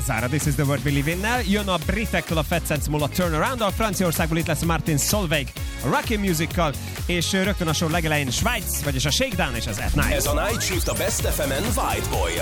Zara, This is the World We Live In-nel, jön a britektől a Fat Sense Mol a Turnaround-dal, Franciaországból itt lesz Martin Solveig a Rocky Music-kal, és rögtön a sor legelején Svájc, vagyis a Shakedown és az At Night. Ez a Night Shift a Best FM-en White Boy-jal.